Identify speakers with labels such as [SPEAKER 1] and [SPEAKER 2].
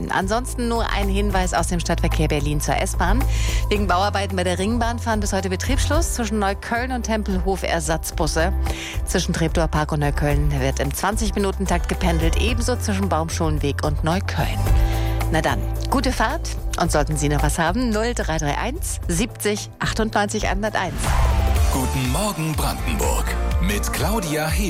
[SPEAKER 1] erreichen. Ansonsten nur ein Hinweis aus dem Stadtverkehr Berlin zur S-Bahn. Wegen Bauarbeiten bei der Ringbahn fahren bis heute Betriebsschluss. Zwischen Neukölln und Tempelhof Ersatzbusse. Zwischen Treptower Park und Neukölln wird im 20-Minuten-Takt gependelt. Ebenso zwischen Baumschulenweg und Neukölln. Na dann, gute Fahrt. Und sollten Sie noch was haben, 0331 70 98 101.
[SPEAKER 2] Guten Morgen Brandenburg mit Claudia Hebel.